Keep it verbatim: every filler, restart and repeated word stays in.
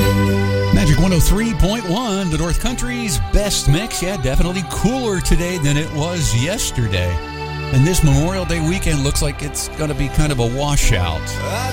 Magic one oh three point one, the North Country's best mix. Yeah, definitely cooler today than it was yesterday. And this Memorial Day weekend looks like it's going to be kind of a washout.